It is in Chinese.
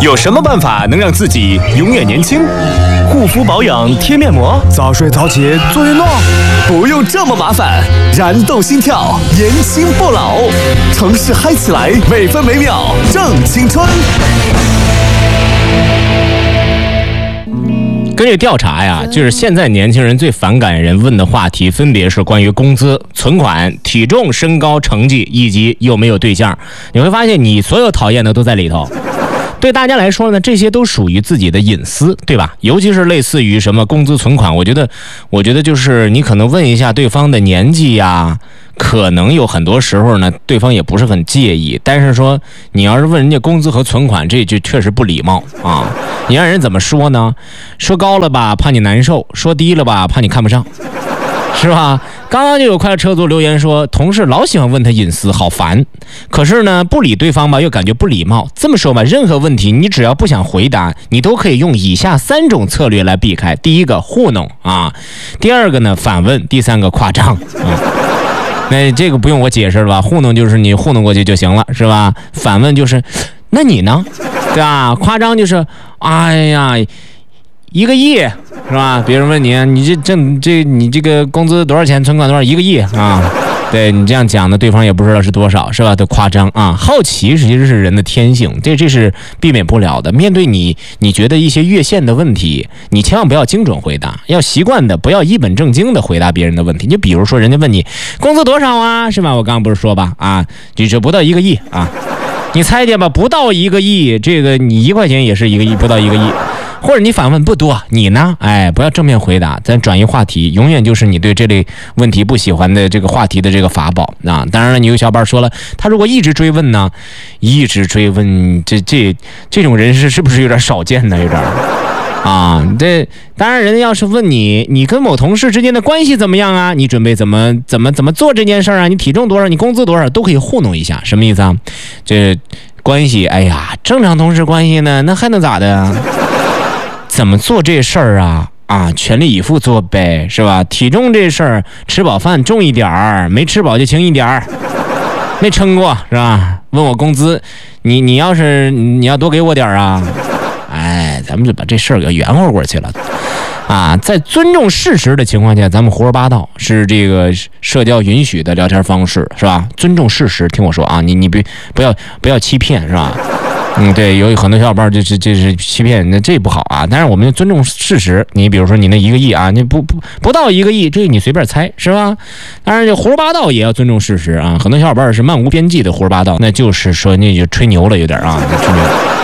有什么办法能让自己永远年轻？ 护肤保养贴面膜， 早睡早起做运动， 不用这么麻烦，燃动心跳，年轻不老，城市嗨起来，每分每秒正青春。 根据调查呀，就是现在年轻人最反感人问的话题，分别是关于工资、存款、体重、身高、成绩以及有没有对象。你会发现，你所有讨厌的都在里头。对大家来说呢，这些都属于自己的隐私，对吧？尤其是类似于什么工资、存款，我觉得就是你可能问一下对方的年纪呀，可能有很多时候呢，对方也不是很介意。但是说你要是问人家工资和存款，这就确实不礼貌啊！你让人怎么说呢？说高了吧，怕你难受；说低了吧，怕你看不上，是吧？刚刚就有快乐车主留言说，同事老喜欢问他隐私，好烦。可是呢，不理对方吧，又感觉不礼貌。这么说吧，任何问题你只要不想回答，你都可以用以下3种策略来避开。第一个，糊弄啊；第二个呢，反问；第三个，夸张啊。那这个不用我解释了吧？糊弄就是你糊弄过去就行了，是吧？反问就是，那你呢？对吧？夸张就是，哎呀，1个亿是吧？别人问你，你这个工资多少钱，存款多少，1个亿啊？对你这样讲的，对方也不知道是多少，是吧？都夸张啊！好奇其实是人的天性，这是避免不了的。面对你觉得一些越线的问题，你千万不要精准回答，要习惯的不要一本正经的回答别人的问题。就比如说人家问你工资多少啊，是吧？我刚刚不是说吧？啊，就是不到1个亿啊。你猜见吧，不到1个亿，这个你1块钱也是1个亿，不到1个亿。或者你反问不多，你呢？哎，不要正面回答，咱转移话题，永远就是你对这类问题不喜欢的这个话题的这个法宝啊。当然了，你有小伙伴说了，他如果一直追问呢，一直追问，这种人是不是有点少见呢？有点啊。这当然，人家要是问你跟某同事之间的关系怎么样啊？你准备怎么做这件事啊？你体重多少？你工资多少？都可以糊弄一下，什么意思啊？这关系，哎呀，正常同事关系呢，那还能咋的啊？怎么做这事儿啊，全力以赴做呗，是吧？体重这事儿，吃饱饭重一点儿，没吃饱就轻一点儿，没撑过是吧？问我工资，你要多给我点儿啊，哎，咱们就把这事儿给圆乎过去了啊。在尊重事实的情况下，咱们胡说八道是这个社交允许的聊天方式，是吧？尊重事实，听我说啊，你不要欺骗，是吧？对，有很多小伙伴这是欺骗，那这不好啊。但是我们尊重事实，你比如说你那1个亿啊，你不到1个亿，这你随便猜，是吧？当然，这胡说八道也要尊重事实啊。很多小伙伴是漫无边际的胡说八道，那就是说那就吹牛了，有点啊，吹牛。